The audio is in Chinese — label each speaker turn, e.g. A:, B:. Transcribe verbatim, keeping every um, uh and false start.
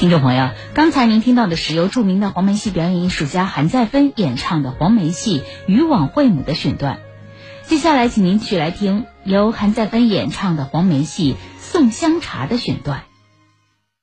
A: 听众朋友，刚才您听到的是由著名的黄梅戏表演艺术家韩再芬演唱的黄梅戏《渔网会母》的选段。接下来请您继续来听由韩再芬演唱的黄梅戏《送香茶》的选段。